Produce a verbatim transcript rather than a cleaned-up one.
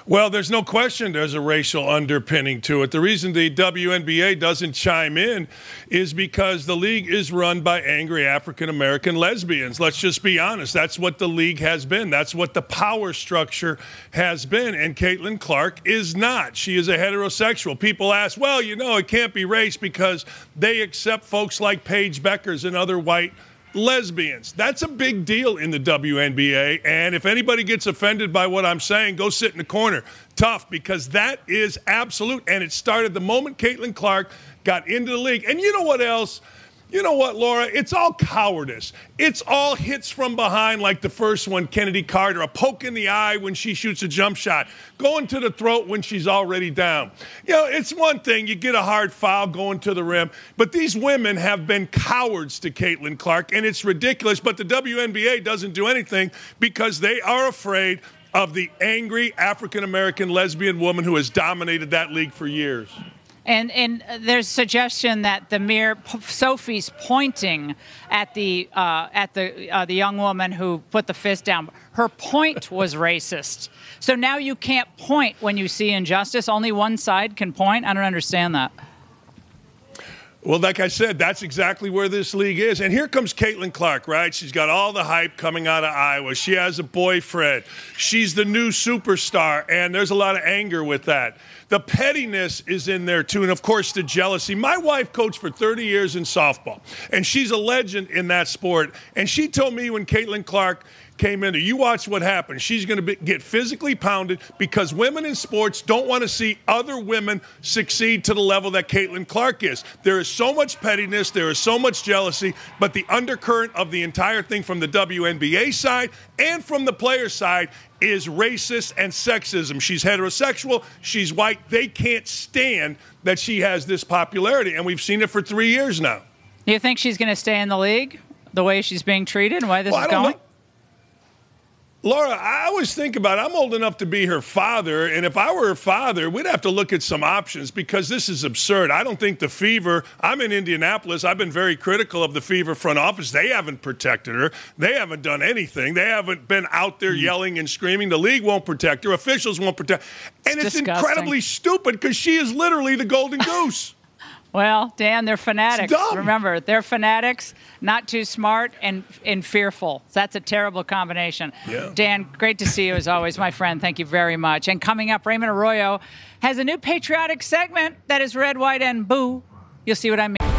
Well, there's no question there's a racial underpinning to it. The reason the W N B A doesn't chime in is because the league is run by angry African-American lesbians. Let's just be honest. That's what the league has been. That's what the power structure has been. And Caitlin Clark is not. She is a heterosexual. People ask, well, you know, it can't be race because they accept folks like Paige Beckers and other white lesbians. That's a big deal in the W N B A, and if anybody gets offended by what I'm saying, go sit in the corner. Tough, because that is absolute, and it started the moment Caitlin Clark got into the league. And you know what else? You know what, Laura? It's all cowardice. It's all hits from behind like the first one, Kennedy Carter, a poke in the eye when she shoots a jump shot, going to the throat when she's already down. You know, it's one thing, you get a hard foul going to the rim, but these women have been cowards to Caitlin Clark, and it's ridiculous, but the W N B A doesn't do anything because they are afraid of the angry African-American lesbian woman who has dominated that league for years. And and there's suggestion that the mere Sophie's pointing at the uh, at the uh, the young woman who put the fist down. Her point was racist. So now you can't point when you see injustice. Only one side can point. I don't understand that. Well, like I said, that's exactly where this league is. And here comes Caitlin Clark, right? She's got all the hype coming out of Iowa. She has a boyfriend. She's the new superstar, and there's a lot of anger with that. The pettiness is in there, too, and, of course, the jealousy. My wife coached for thirty years in softball, and she's a legend in that sport. And she told me when Caitlin Clark came in, you watch what happens. She's going to get physically pounded because women in sports don't want to see other women succeed to the level that Caitlin Clark is. There is so much pettiness. There is so much jealousy. But the undercurrent of the entire thing from the W N B A side and from the player side is racist and sexism. She's heterosexual. She's white. They can't stand that she has this popularity. And we've seen it for three years now. Do you think she's going to stay in the league the way she's being treated and why this well, is going? Know. Laura, I always think about it. I'm old enough to be her father, and if I were her father, we'd have to look at some options because this is absurd. I don't think the Fever, I'm in Indianapolis. I've been very critical of the Fever front office. They haven't protected her. They haven't done anything. They haven't been out there yelling and screaming. The league won't protect her. Officials won't protect her. And it's, it's incredibly stupid because she is literally the golden goose. Well, Dan, they're fanatics. Remember, they're fanatics, not too smart, and, and fearful. That's a terrible combination. Yeah. Dan, great to see you as always, my friend. Thank you very much. And coming up, Raymond Arroyo has a new patriotic segment that is red, white, and boo. You'll see what I mean.